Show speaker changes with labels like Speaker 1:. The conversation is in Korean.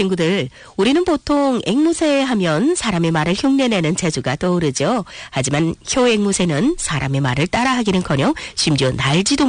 Speaker 1: 친구들, 우리는 보통 앵무새 하면 사람의 말을 흉내내는 재주가 떠오르죠. 하지만 효앵무새는 사람의 말을 따라하기는커녕 심지어 날지도